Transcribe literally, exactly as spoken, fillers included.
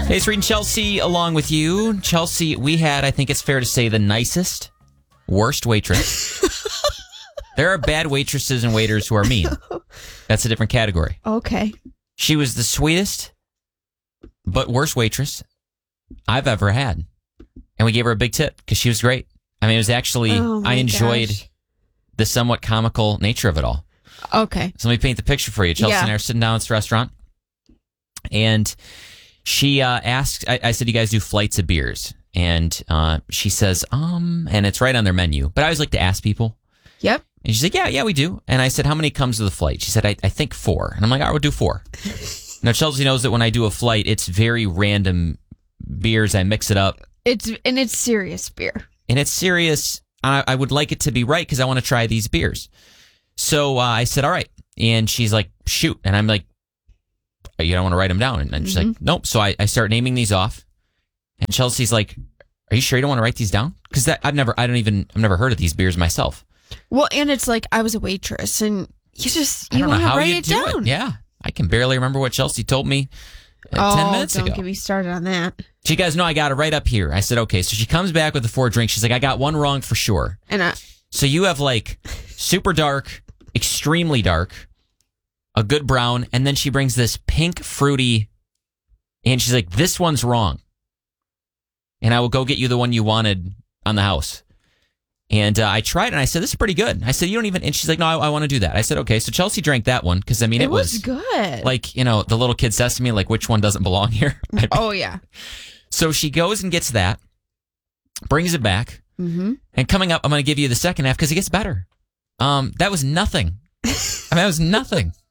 Hey, it's Reed and Chelsea along with you. Chelsea, we had, I think it's fair to say, the nicest, worst waitress. There are bad waitresses and waiters who are mean. That's a different category. Okay. She was the sweetest, but worst waitress I've ever had. And we gave her a big tip because she was great. I mean, it was actually, Oh my I enjoyed gosh. the somewhat comical nature of it all. Okay. So let me paint the picture for you. Chelsea Yeah. and I are sitting down at this restaurant, and she uh, asked, I, I said, you guys do flights of beers? And uh, she says, um, and it's right on their menu. But I always like to ask people. Yep. And she's like, yeah, yeah, we do. And I said, how many comes with the flight? She said, I, I think four. And I'm like, all right, we'll do four. Now, Chelsea knows that when I do a flight, it's very random beers. I mix it up. It's and it's serious beer. And it's serious. I, I would like it to be right because I want to try these beers. So uh, I said, all right. And she's like, shoot. And I'm like, you don't want to write them down. And she's Mm-hmm. like, nope. So I, I start naming these off. And Chelsea's like, are you sure you don't want to write these down? Because that I've never, I don't even, I've never heard of these beers myself. Well, and it's like I was a waitress, and you just I you don't know want to how write you it do down. it. Yeah. I can barely remember what Chelsea told me uh, oh, ten minutes don't ago. get me started on that. She goes, no, I got it right up here. I said, okay. So she comes back with the four drinks. She's like, I got one wrong for sure. And I, So you have like super dark, extremely dark, a good brown, and then she brings this pink fruity, and she's like, this one's wrong. And I will go get you the one you wanted on the house. And uh, I tried it, and I said, this is pretty good. I said, you don't even, and she's like, no, I, I want to do that. I said, okay. So Chelsea drank that one, because I mean, it, it was good. like, you know, the little kid says to me, like, which one doesn't belong here? Oh yeah. So she goes and gets that, brings it back, Mm-hmm. and coming up, I'm going to give you the second half because it gets better. Um, that was nothing. I mean, that was nothing.